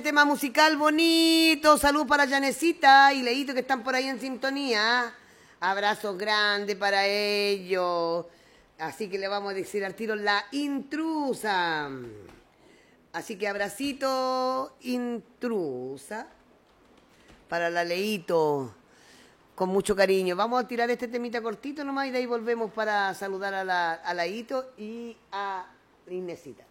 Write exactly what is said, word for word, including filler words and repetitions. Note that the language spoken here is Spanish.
Tema musical bonito, salud para Janecita y Leito que están por ahí en sintonía. Abrazos grandes para ellos. Así que le vamos a decir al tiro la intrusa. Así que abracito intrusa para la Leito. Con mucho cariño. Vamos a tirar este temita cortito nomás y de ahí volvemos para saludar a la, a la Ito y a Inesita.